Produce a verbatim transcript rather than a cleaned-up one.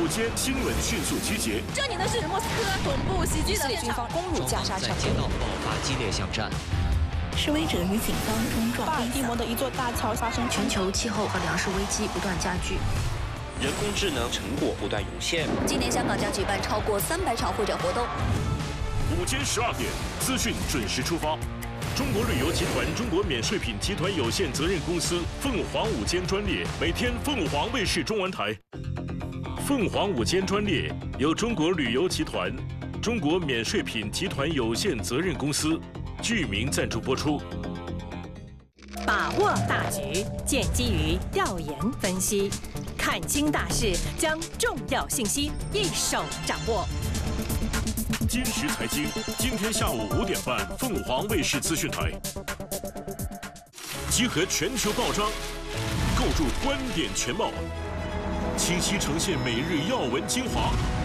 午间新闻迅速集结。 这里呢是莫斯科总部袭击的现场， 攻入加沙城， 在街道爆发激烈巷战。 示威者与警方冲撞。 巴尔的摩的一座大桥发生全球气候和粮食危机不断加剧。 人工智能成果不断涌现。 今年香港将举办超过三百场会展活动。 午间十二点，资讯准时出发。中国旅游集团中国免税品集团有限责任公司凤凰午间专列，每天凤凰卫视中文台。凤凰午间专列由中国旅游集团、中国免税品集团有限责任公司剧名赞助播出。 把握大局，建基于调研分析，看清大势，将重要信息一手掌握。 今时财经，今天下午五点半，凤凰卫视资讯台，集合全球报章，构筑观点全貌，清晰呈现每日要闻精华。